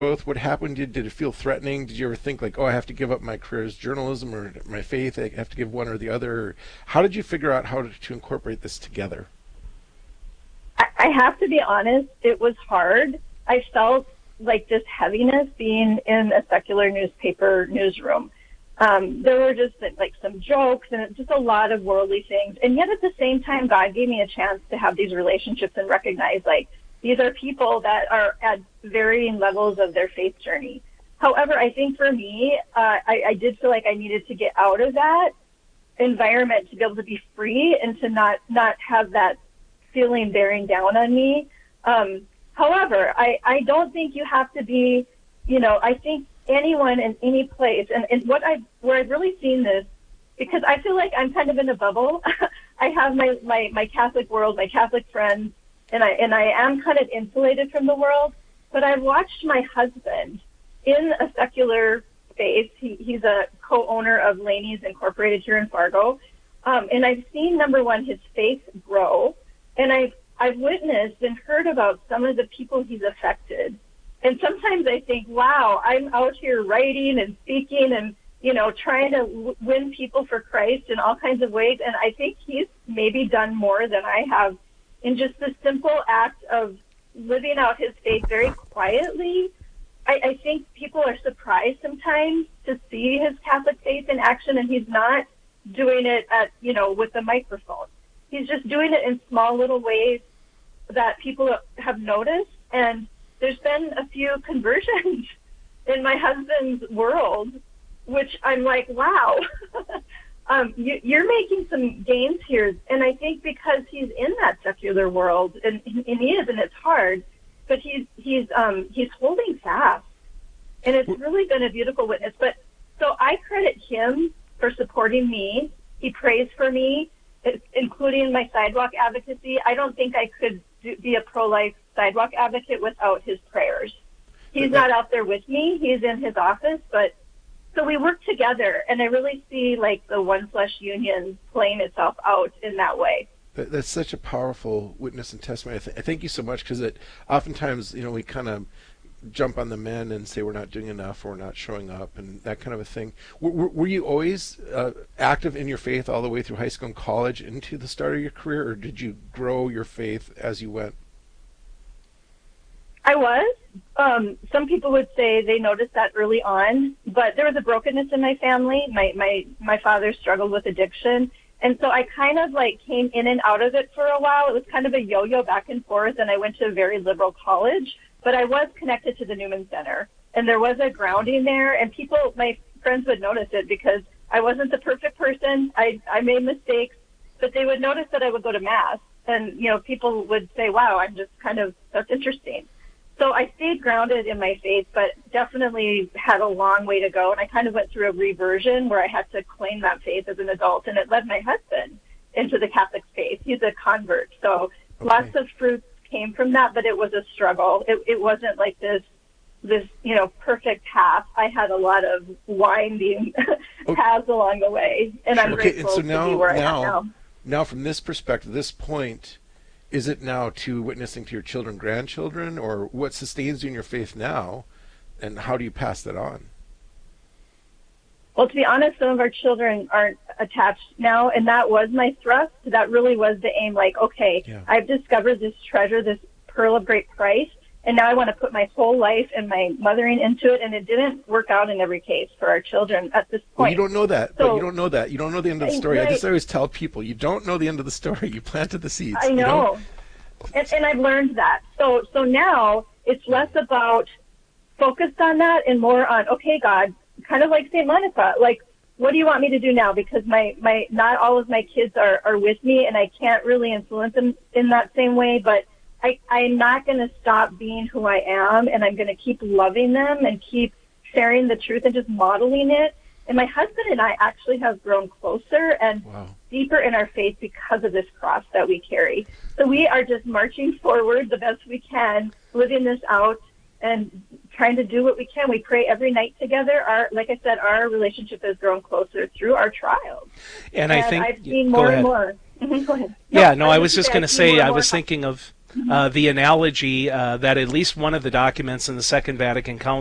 growth? What happened? Did it feel threatening? Did you ever think like, oh, I have to give up my career as journalism or my faith? I have to give one or the other. How did you figure out how to incorporate this together? I have to be honest, it was hard. I felt like this heaviness being in a secular newspaper newsroom. There were just like some jokes and just a lot of worldly things. And yet at the same time, God gave me a chance to have these relationships and recognize like these are people that are at varying levels of their faith journey. However, I think for me, I did feel like I needed to get out of that environment to be able to be free and to not have that feeling bearing down on me. However, I don't think you have to be, I think anyone in any place, and where I've really seen this, because I feel like I'm kind of in a bubble. I have my Catholic world, my Catholic friends, and I am kind of insulated from the world, but I've watched my husband in a secular faith. He's a co-owner of Laney's Incorporated here in Fargo. And I've seen, number one, his faith grow, and I've witnessed and heard about some of the people he's affected. And sometimes I think, wow, I'm out here writing and speaking and, trying to win people for Christ in all kinds of ways. And I think he's maybe done more than I have in just the simple act of living out his faith very quietly. I think people are surprised sometimes to see his Catholic faith in action, and he's not doing it with a microphone. He's just doing it in small little ways that people have noticed. And there's been a few conversions in my husband's world, which I'm like, wow, you're making some gains here. And I think because he's in that secular world, and he is, and it's hard, but he's holding fast, and it's really been a beautiful witness. But so I credit him for supporting me. He prays for me, including my sidewalk advocacy. I don't think I could be a pro-life sidewalk advocate without his prayers. He's not out there with me. He's in his office, but so we work together, and I really see like the one flesh union playing itself out in that way. That's such a powerful witness and testimony. I thank you so much, because oftentimes, we kind of jump on the men and say we're not doing enough or we're not showing up and that kind of a thing. Were you always active in your faith all the way through high school and college into the start of your career, or did you grow your faith as you went? I was. Some people would say they noticed that early on, but there was a brokenness in my family. My father struggled with addiction. And so I kind of like came in and out of it for a while. It was kind of a yo-yo back and forth, and I went to a very liberal college, but I was connected to the Newman Center, and there was a grounding there, and my friends would notice it because I wasn't the perfect person. I made mistakes, but they would notice that I would go to Mass, and, people would say, wow, that's interesting. So I stayed grounded in my faith, but definitely had a long way to go. And I kind of went through a reversion where I had to claim that faith as an adult, and it led my husband into the Catholic faith. He's a convert. So lots of fruits came from that, but it was a struggle. It wasn't like this perfect path. I had a lot of winding paths along the way, and I'm grateful to be where I am now. Now, from this perspective, this point, is it now to witnessing to your children, grandchildren, or what sustains you in your faith now, and how do you pass that on? Well, to be honest, some of our children aren't attached now, and that was my thrust. That really was the aim, like, okay, I've discovered this treasure, this pearl of great price, and now I want to put my whole life and my mothering into it, and it didn't work out in every case for our children at this point. Well, you don't know that, but you don't know that. You don't know the end of the story. Right. I just always tell people, you don't know the end of the story. You planted the seeds. I know, and I've learned that. So now it's less about focused on that and more on, okay, God, kind of like St. Monica, like, what do you want me to do now? Because my not all of my kids are with me, and I can't really influence them in that same way, but I'm not going to stop being who I am, and I'm going to keep loving them and keep sharing the truth and just modeling it. And my husband and I actually have grown closer and deeper in our faith because of this cross that we carry. So we are just marching forward the best we can, living this out and trying to do what we can. We pray every night together. Like I said, our relationship has grown closer through our trials. And I think I've seen more and more. Go ahead. I was just going to say, I was thinking of the analogy that at least one of the documents in the Second Vatican Council